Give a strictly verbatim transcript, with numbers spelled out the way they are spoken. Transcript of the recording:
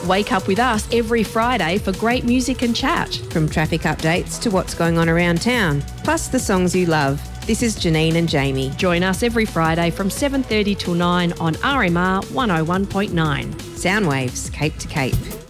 Wake up with us every Friday for great music and chat. From traffic updates to what's going on around town, plus the songs you love. This is Janine and Jamie. Join us every Friday from seven thirty till nine on R M R one oh one point nine. Soundwaves, Cape to Cape.